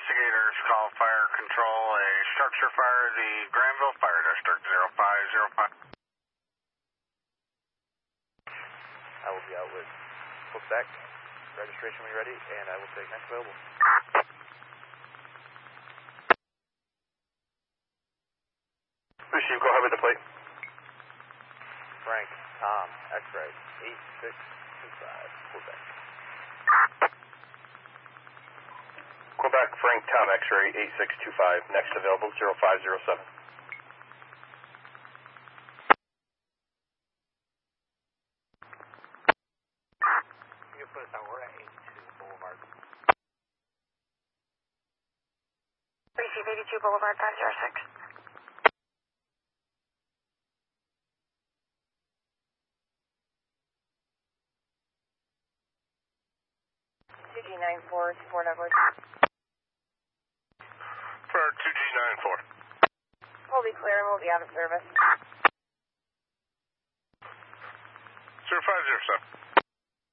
investigators call fire control, a structure fire, the Granville Fire District 0505. I will be out with Quebec registration when you're ready, and I will take next available. Lucy, go ahead with the plate. Frank, Tom, X-ray, 8625, Quebec. Quebec, Frank, Tom, X-ray, 8625. Next available, 0507. You can put us on, we're at 82 Boulevard. Receive 82 Boulevard 506. G94, Fort Edward. For 2G94. We'll be clear and we'll be out of service. 0507.